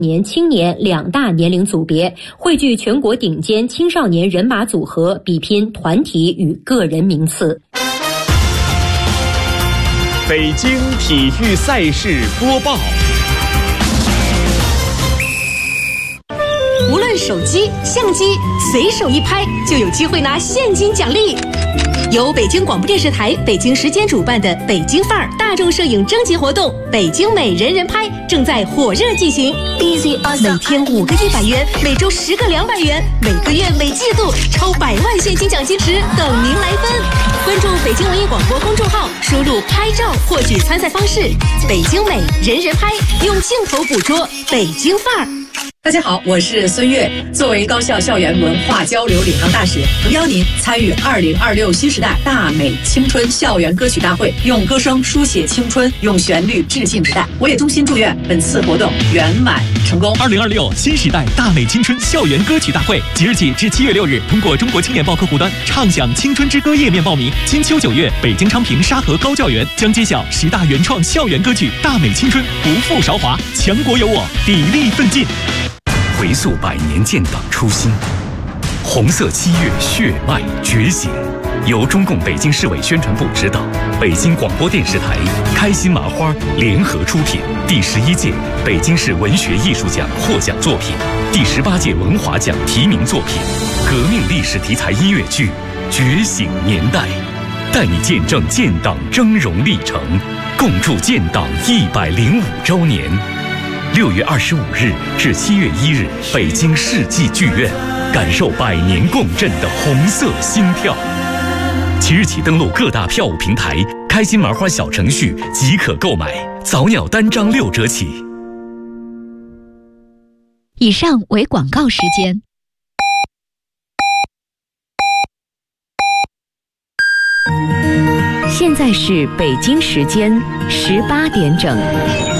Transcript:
年青年2大年龄组别，汇聚全国顶尖青少年人马组合，比拼团体与个人名次。 北京体育赛事播报。 无论手机、相机，随手一拍就有机会拿现金奖励。由北京广播电视台北京时间主办的北京范儿大众摄影征集活动“北京美人人拍”正在火热进行。每天5个100元，每周10个200元，每个月每季度超100万现金奖金池等您来分。关注北京文艺广播公众号，输入拍照获取参赛方式。北京美人人拍，用镜头捕捉北京范儿。 大家好，我是孙悦。作为高校校园文化交流领航大使，诚邀您参与2026新时代大美青春校园歌曲大会，用歌声书写青春，用旋律致敬时代。我也衷心祝愿本次活动圆满成功。 2026新时代大美青春校园歌曲大会，即日起至7月6日，通过中国青年报客户端畅享青春之歌页面报名。金秋9月，北京昌平沙河高教园将揭晓10大原创校园歌曲，大美青春，不负韶华，强国有我，砥砺奋进。 回溯100年建党初心，红色7月血脉觉醒。由中共北京市委宣传部指导，北京广播电视台、开心麻花联合出品。第11届北京市文学艺术奖获奖作品，第18届文华奖提名作品，革命历史题材音乐剧《觉醒年代》，带你见证建党峥嵘历程，共筑建党105周年。6月25日至7月1日，北京世纪剧院，感受100年共振的红色心跳。即日起登录各大票务平台，开心麻花小程序即可购买，早鸟单张6折起。 以上为广告时间。现在是北京时间18点整。